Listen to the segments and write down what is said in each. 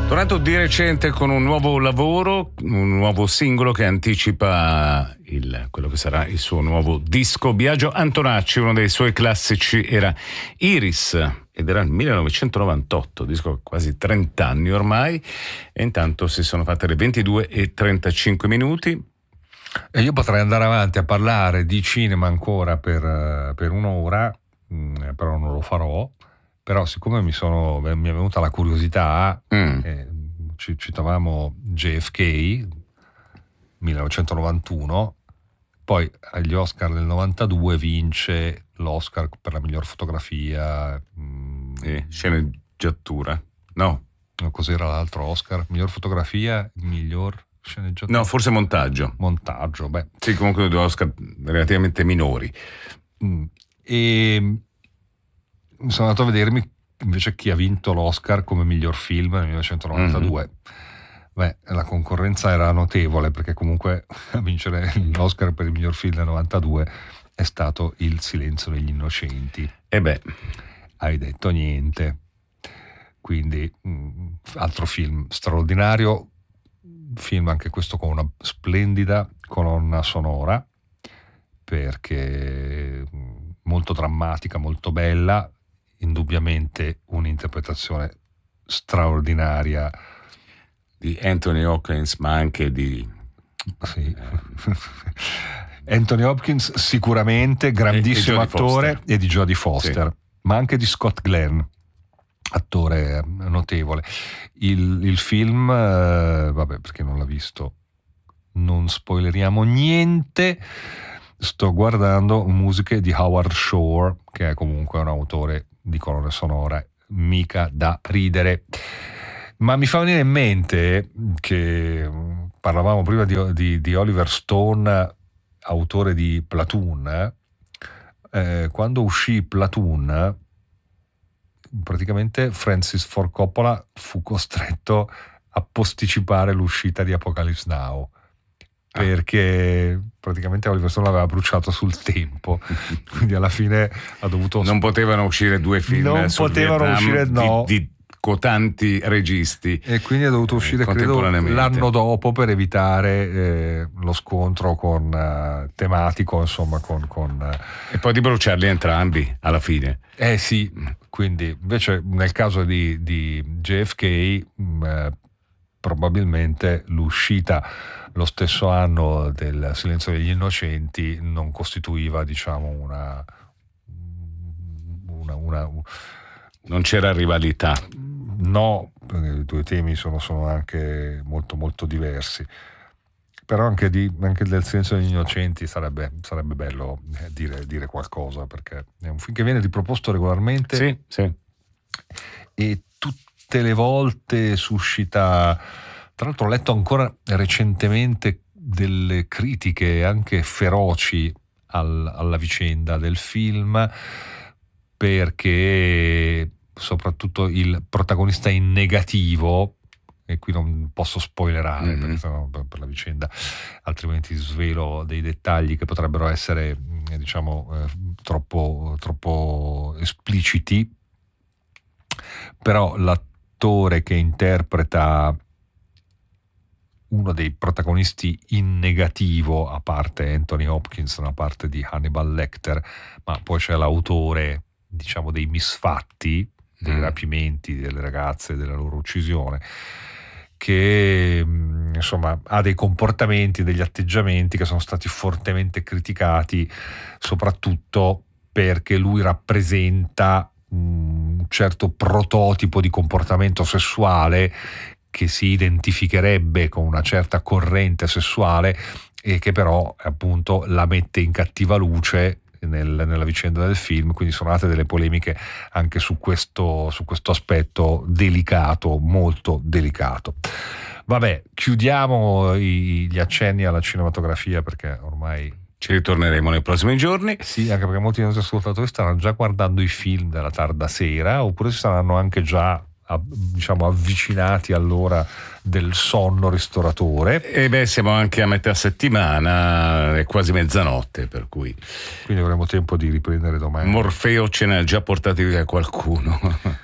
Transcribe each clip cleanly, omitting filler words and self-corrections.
Tornato di recente con un nuovo lavoro, un nuovo singolo che anticipa quello che sarà il suo nuovo disco. Biagio Antonacci, uno dei suoi classici era Iris, ed era il 1998, disco quasi 30 anni ormai, e intanto si sono fatte le 22:35. E io potrei andare avanti a parlare di cinema ancora per un'ora, però non lo farò. Però siccome mi è venuta la curiosità, citavamo JFK 1991, poi agli Oscar del 92 vince l'Oscar per la miglior fotografia, sceneggiatura, no? Cos'era l'altro Oscar? Miglior fotografia, miglior sceneggiatura? No, forse montaggio. Montaggio, beh. Sì, comunque due Oscar relativamente minori. E sono andato a vedermi invece chi ha vinto l'Oscar come miglior film nel 1992. Beh, la concorrenza era notevole, perché comunque a vincere l'Oscar per il miglior film nel 92 è stato Il silenzio degli innocenti. E beh, hai detto niente. Quindi altro film straordinario, film anche questo con una splendida colonna sonora, perché molto drammatica, molto bella, indubbiamente un'interpretazione straordinaria di Anthony Hopkins, ma anche di Anthony Hopkins sicuramente, grandissimo attore, e di Jodie Foster, ma anche di Scott Glenn, attore notevole. Il film, vabbè, perché non l'ha visto non spoileriamo niente. Sto guardando musiche di Howard Shore, che è comunque un autore di colonne sonore mica da ridere. Ma mi fa venire in mente che parlavamo prima di Oliver Stone, autore di Platoon. Quando uscì Platoon, praticamente Francis Ford Coppola fu costretto a posticipare l'uscita di Apocalypse Now, perché praticamente Oliver Stone l'aveva bruciato sul tempo, quindi alla fine ha dovuto... Non potevano uscire due film di cotanti registi, e quindi è dovuto uscire credo l'anno dopo per evitare lo scontro con tematico, insomma, e poi di bruciarli entrambi alla fine. Sì, quindi invece nel caso di JFK probabilmente l'uscita lo stesso anno del Silenzio degli Innocenti non costituiva, diciamo, una non c'era rivalità. No, perché i due temi sono anche molto molto diversi. Però anche del Silenzio degli Innocenti sarebbe bello dire qualcosa, perché è un film che viene riproposto regolarmente. Sì. E tutte le volte suscita... Tra l'altro ho letto ancora recentemente delle critiche anche feroci alla vicenda del film, perché soprattutto il protagonista in negativo, e qui non posso spoilerare perché sennò per la vicenda altrimenti svelo dei dettagli che potrebbero essere troppo espliciti, però l'attore che interpreta uno dei protagonisti in negativo, a parte Anthony Hopkins, una parte di Hannibal Lecter, ma poi c'è l'autore, diciamo, dei misfatti, dei rapimenti delle ragazze, della loro uccisione, che insomma ha dei comportamenti, degli atteggiamenti che sono stati fortemente criticati, soprattutto perché lui rappresenta un certo prototipo di comportamento sessuale che si identificherebbe con una certa corrente sessuale e che però appunto la mette in cattiva luce nella vicenda del film. Quindi sono nate delle polemiche anche su questo aspetto delicato, molto delicato. Vabbè, chiudiamo gli accenni alla cinematografia, perché ormai ci ritorneremo nei prossimi giorni. Sì, anche perché molti dei nostri ascoltatori stanno già guardando i film della tarda sera, oppure si saranno anche già avvicinati all'ora del sonno ristoratore. E siamo anche a metà settimana, è quasi mezzanotte, per cui quindi avremo tempo di riprendere domani. Morfeo ce ne ha già portati via qualcuno.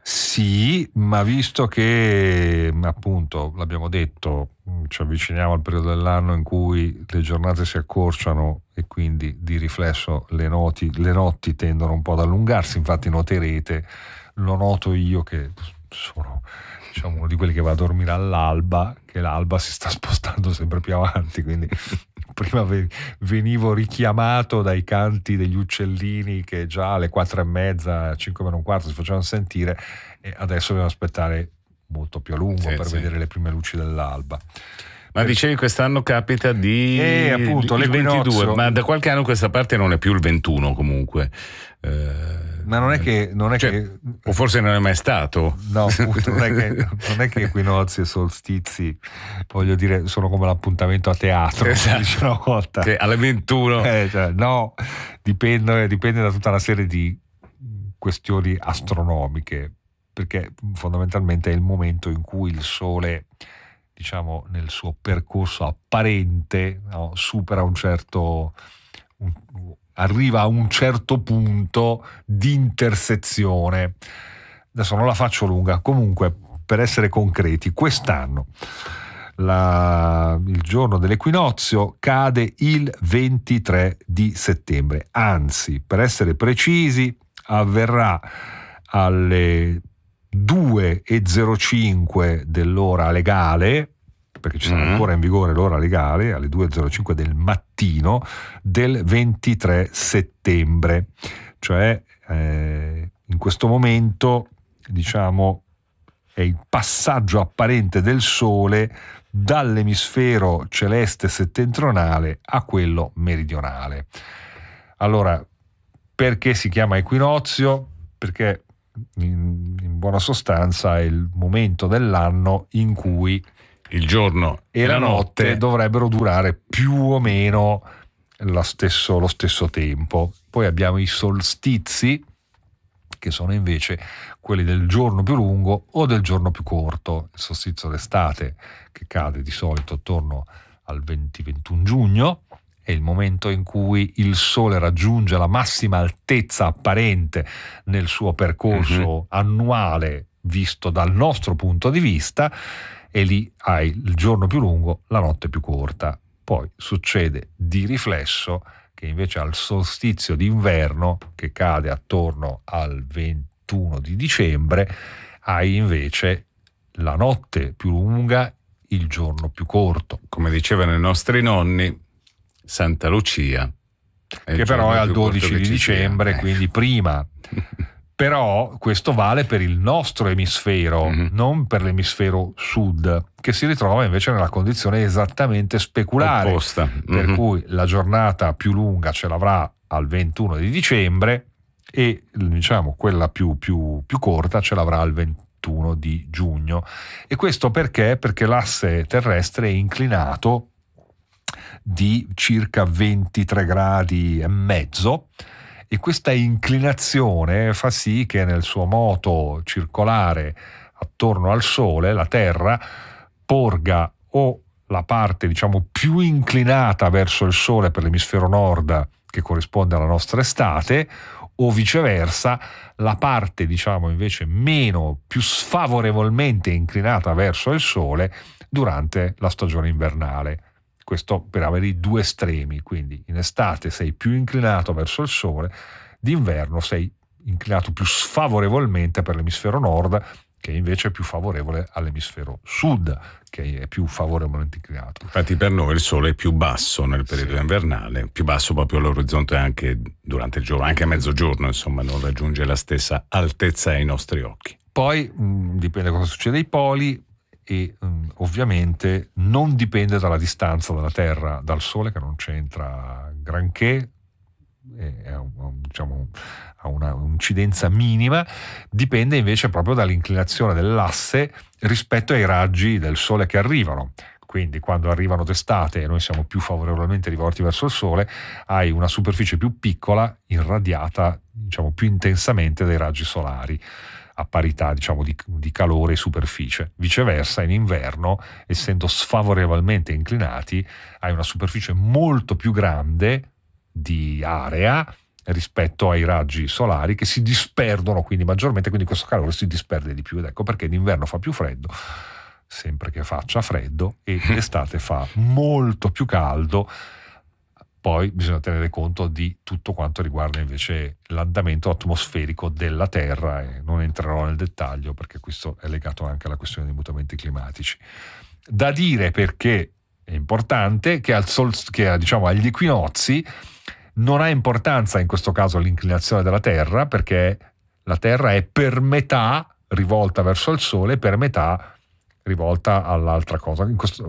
Sì, ma visto che appunto l'abbiamo detto, ci avviciniamo al periodo dell'anno in cui le giornate si accorciano e quindi di riflesso le notti tendono un po' ad allungarsi. Infatti noterete, lo noto io che sono, diciamo, uno di quelli che va a dormire all'alba, che l'alba si sta spostando sempre più avanti, quindi prima venivo richiamato dai canti degli uccellini che già alle 4:30, 5 meno un quarto si facevano sentire, e adesso dobbiamo aspettare molto più a lungo per vedere le prime luci dell'alba. Ma dicevi quest'anno capita appunto, il 22, ma da qualche anno questa parte non è più il 21 comunque. Ma non è che o forse non è mai stato. No, appunto, non è che equinozi e solstizi, voglio dire, sono come l'appuntamento a teatro, esatto, dice una volta, che alle 21 no, dipende da tutta una serie di questioni astronomiche, perché fondamentalmente è il momento in cui il Sole, diciamo, nel suo percorso apparente, no, supera arriva a un certo punto di intersezione. Adesso non la faccio lunga, comunque, per essere concreti, quest'anno il giorno dell'equinozio cade il 23 di settembre, anzi, per essere precisi, avverrà alle 2:05 dell'ora legale, perché ci sarà ancora in vigore l'ora legale, alle 2:05 del mattino del 23 settembre, cioè in questo momento, diciamo, è il passaggio apparente del Sole dall'emisfero celeste settentrionale a quello meridionale. Allora, perché si chiama equinozio? Perché in buona sostanza è il momento dell'anno in cui il giorno e la notte dovrebbero durare più o meno lo stesso tempo. Poi abbiamo i solstizi, che sono invece quelli del giorno più lungo o del giorno più corto. Il solstizio d'estate, che cade di solito attorno al 20-21 giugno, è il momento in cui il Sole raggiunge la massima altezza apparente nel suo percorso annuale visto dal nostro punto di vista, e lì hai il giorno più lungo, la notte più corta. Poi succede di riflesso che invece al solstizio d'inverno, che cade attorno al 21 di dicembre, hai invece la notte più lunga, il giorno più corto. Come dicevano i nostri nonni, Santa Lucia, che però è al 12 di dicembre, quindi prima. Però questo vale per il nostro emisfero, non per l'emisfero sud, che si ritrova invece nella condizione esattamente speculare, opposta. Per cui la giornata più lunga ce l'avrà al 21 di dicembre e, diciamo, quella più corta ce l'avrà al 21 di giugno. E questo perché? Perché l'asse terrestre è inclinato di circa 23 gradi e mezzo, e questa inclinazione fa sì che nel suo moto circolare attorno al Sole la Terra porga o la parte, diciamo, più inclinata verso il Sole per l'emisfero nord, che corrisponde alla nostra estate, o viceversa la parte, diciamo, invece più sfavorevolmente inclinata verso il Sole durante la stagione invernale. Questo per avere i due estremi, quindi in estate sei più inclinato verso il Sole, d'inverno sei inclinato più sfavorevolmente per l'emisfero nord, che invece è più favorevole all'emisfero sud, che è più favorevolmente inclinato. Infatti per noi il Sole è più basso nel periodo invernale, più basso proprio all'orizzonte anche durante il giorno, anche a mezzogiorno, insomma, non raggiunge la stessa altezza ai nostri occhi. Poi dipende cosa succede ai poli, e ovviamente non dipende dalla distanza della Terra dal Sole, che non c'entra granché, diciamo, ha una incidenza minima. Dipende invece proprio dall'inclinazione dell'asse rispetto ai raggi del Sole che arrivano. Quindi quando arrivano d'estate e noi siamo più favorevolmente rivolti verso il Sole, hai una superficie più piccola irradiata, diciamo, più intensamente dai raggi solari, a parità, diciamo, di calore e superficie. Viceversa, in inverno, essendo sfavorevolmente inclinati, hai una superficie molto più grande di area rispetto ai raggi solari che si disperdono quindi maggiormente, quindi questo calore si disperde di più, ed ecco perché d'inverno fa più freddo, sempre che faccia freddo, e d'estate fa molto più caldo. Poi bisogna tenere conto di tutto quanto riguarda invece l'andamento atmosferico della Terra, e non entrerò nel dettaglio perché questo è legato anche alla questione dei mutamenti climatici. Da dire, perché è importante, che diciamo, agli equinozi non ha importanza in questo caso l'inclinazione della Terra, perché la Terra è per metà rivolta verso il Sole, per metà rivolta all'altra cosa,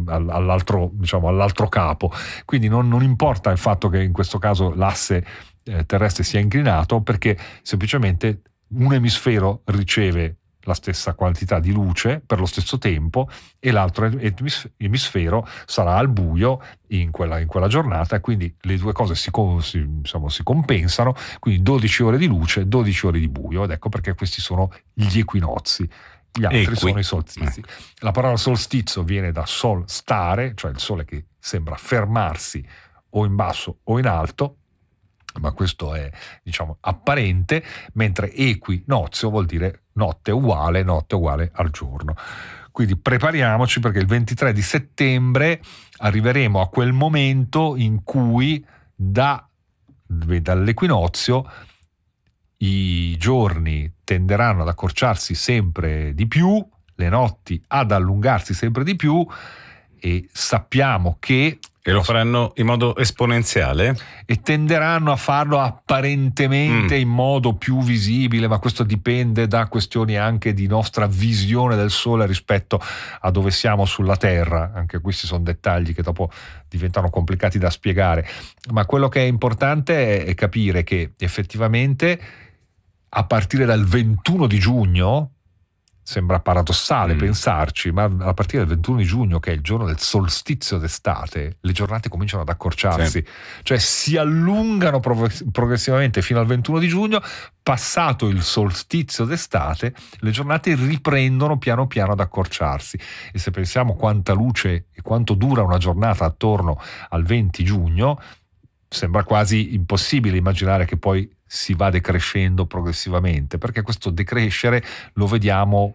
all'altro capo. Quindi non importa il fatto che in questo caso l'asse terrestre sia inclinato, perché semplicemente un emisfero riceve la stessa quantità di luce per lo stesso tempo e l'altro emisfero sarà al buio in quella giornata, e quindi le due cose si compensano, quindi 12 ore di luce, 12 ore di buio, ed ecco perché questi sono gli equinozi. Gli altri sono i solstizi. La parola solstizio viene da sol stare, cioè il sole che sembra fermarsi o in basso o in alto, ma questo è, diciamo, apparente, mentre equinozio vuol dire notte uguale al giorno. Quindi prepariamoci, perché il 23 di settembre arriveremo a quel momento in cui dall'equinozio i giorni tenderanno ad accorciarsi sempre di più, le notti ad allungarsi sempre di più, e sappiamo che... E lo faranno in modo esponenziale? E tenderanno a farlo apparentemente in modo più visibile, ma questo dipende da questioni anche di nostra visione del Sole rispetto a dove siamo sulla Terra. Anche questi sono dettagli che dopo diventano complicati da spiegare, ma quello che è importante è capire che effettivamente a partire dal 21 di giugno, sembra paradossale pensarci, ma a partire dal 21 di giugno, che è il giorno del solstizio d'estate, le giornate cominciano ad accorciarsi, cioè si allungano progressivamente fino al 21 di giugno. Passato il solstizio d'estate, le giornate riprendono piano piano ad accorciarsi, e se pensiamo quanta luce e quanto dura una giornata attorno al 20 giugno, sembra quasi impossibile immaginare che poi si va decrescendo progressivamente, perché questo decrescere lo vediamo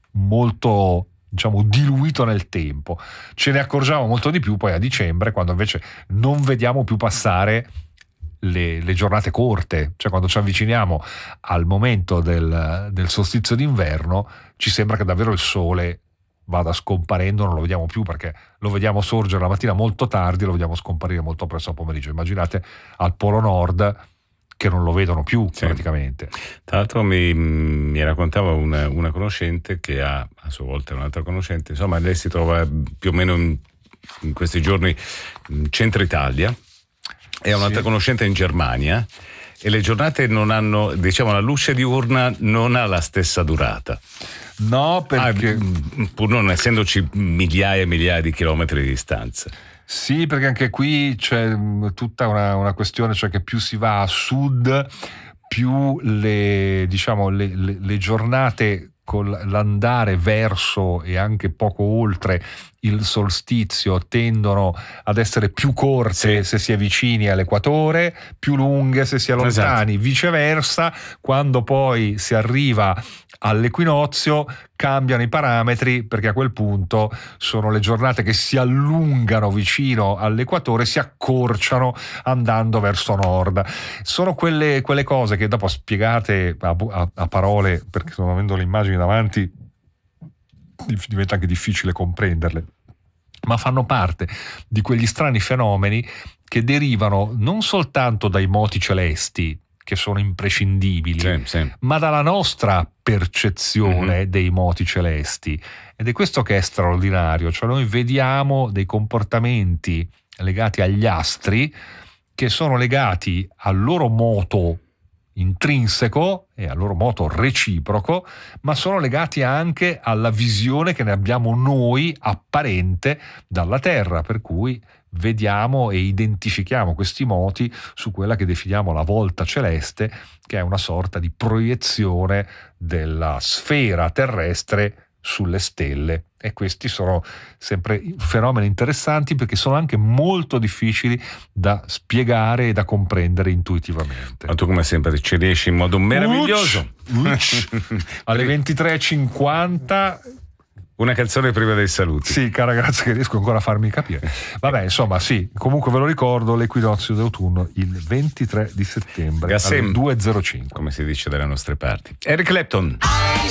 molto, diciamo, diluito nel tempo. Ce ne accorgiamo molto di più poi a dicembre, quando invece non vediamo più passare le giornate corte, cioè quando ci avviciniamo al momento del solstizio d'inverno ci sembra che davvero il sole vada scomparendo, non lo vediamo più, perché lo vediamo sorgere la mattina molto tardi e lo vediamo scomparire molto presto al pomeriggio. Immaginate al Polo Nord che non lo vedono più praticamente. Tra l'altro mi raccontava una conoscente che ha a sua volta un'altra conoscente, insomma lei si trova più o meno in questi giorni in centro Italia, e ha un'altra conoscente in Germania, e le giornate non hanno, diciamo, la luce diurna non ha la stessa durata. No, perché pur non essendoci migliaia e migliaia di chilometri di distanza. Sì, perché anche qui c'è tutta una questione, cioè che più si va a sud, più le giornate con l'andare verso e anche poco oltre il solstizio tendono ad essere più corte se si è vicini all'equatore, più lunghe se si è lontani, viceversa. Quando poi si arriva all'equinozio cambiano i parametri, perché a quel punto sono le giornate che si allungano vicino all'equatore, si accorciano andando verso nord. Sono quelle cose che dopo spiegate a parole, perché non avendo le immagini davanti diventa anche difficile comprenderle, ma fanno parte di quegli strani fenomeni che derivano non soltanto dai moti celesti, che sono imprescindibili, ma dalla nostra percezione dei moti celesti. Ed è questo che è straordinario, cioè noi vediamo dei comportamenti legati agli astri che sono legati al loro moto intrinseco e al loro moto reciproco, ma sono legati anche alla visione che ne abbiamo noi apparente dalla Terra, per cui vediamo e identifichiamo questi moti su quella che definiamo la volta celeste, che è una sorta di proiezione della sfera terrestre sulle stelle, e questi sono sempre fenomeni interessanti perché sono anche molto difficili da spiegare e da comprendere intuitivamente. Ma tu come sempre ci riesci in modo meraviglioso. Alle 23:50 una canzone prima dei saluti. Sì, cara, grazie che riesco ancora a farmi capire. Vabbè, insomma, sì, comunque ve lo ricordo, l'equinozio d'autunno il 23 di settembre alle 2:05. Come si dice dalle nostre parti. Eric Clapton.